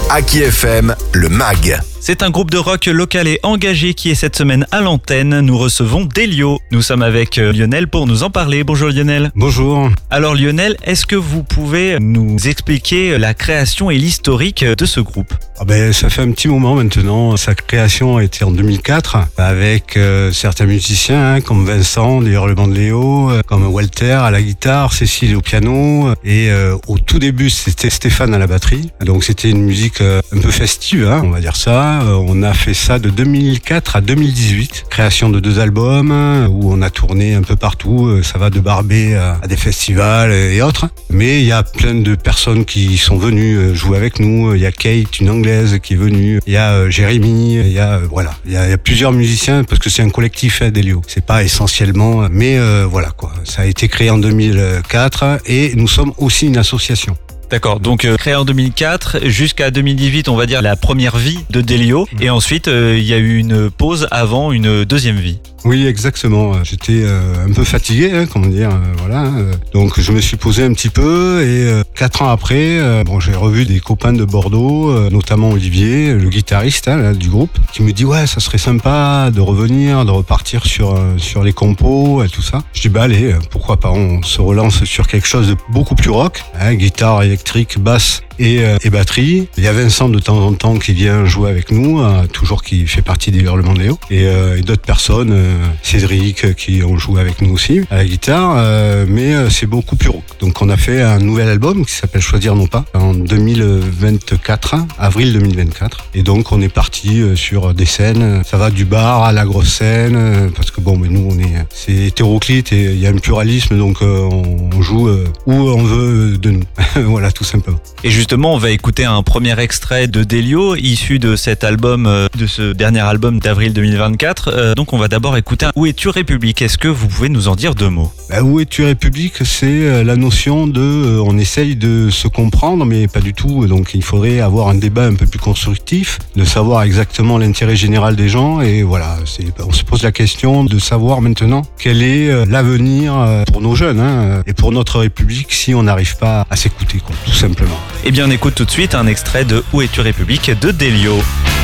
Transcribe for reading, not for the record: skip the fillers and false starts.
Aki FM, le MAG. C'est un groupe de rock local et engagé qui est cette semaine à l'antenne. Nous recevons Delio. Nous sommes avec Lionel pour nous en parler. Bonjour Lionel. Bonjour. Alors Lionel, est-ce que vous pouvez nous expliquer la création et l'historique de ce groupe ? Ça fait un petit moment maintenant. Sa création a été en 2004 avec certains musiciens comme Vincent, des Hurlements de Léo, comme Walter à la guitare, Cécile au piano et au tout début c'était Stéphane à la batterie. Donc c'était une musique un peu festive, on va dire ça. On a fait ça de 2004 à 2018. Création de 2 albums où on a tourné un peu partout. Ça va de Barbé à des festivals et autres. Mais il y a plein de personnes qui sont venues jouer avec nous. Il y a Kate, une Anglaise, qui est venue. Il y a Jérémy. Il y a plusieurs musiciens parce que c'est un collectif, Delio. C'est pas essentiellement, mais voilà quoi. Ça a été créé en 2004 et nous sommes aussi une association. D'accord, donc créé en 2004 jusqu'à 2018, on va dire la première vie de Delio. Et ensuite, il y a eu une pause avant une deuxième vie. Oui, exactement. J'étais un peu fatigué, comment dire, voilà. Donc je me suis posé un petit peu et 4 ans après, j'ai revu des copains de Bordeaux, notamment Olivier, le guitariste du groupe, qui me dit ouais, ça serait sympa de revenir, de repartir sur les compos et tout ça. Je dis allez, pourquoi pas, on se relance sur quelque chose de beaucoup plus rock, guitare électrique, basse et batterie. Il y a Vincent de temps en temps qui vient jouer avec nous, toujours qui fait partie des Hurlements de Léo, et d'autres personnes, Cédric qui ont joué avec nous aussi à la guitare, mais c'est beaucoup plus rock. Donc on a fait un nouvel album qui s'appelle Choisir non pas en 2024, avril 2024, et donc on est parti sur des scènes. Ça va du bar à la grosse scène, parce que nous c'est hétéroclite et il y a un pluralisme, donc on joue où on veut de nous. Voilà, tout simplement. Et justement, on va écouter un premier extrait de Delio, issu de cet album, de ce dernier album d'avril 2024. Donc on va d'abord écouter Où es-tu République ? Est-ce que vous pouvez nous en dire 2 mots ? Où es-tu République ? C'est la notion de, on essaye de se comprendre, mais pas du tout. Donc il faudrait avoir un débat un peu plus constructif, de savoir exactement l'intérêt général des gens. Et voilà, on se pose la question de savoir maintenant quel est l'avenir pour nos jeunes et pour notre République si on n'arrive pas à s'écouter, tout simplement. Eh bien, on écoute tout de suite un extrait de Où es-tu République de Delio.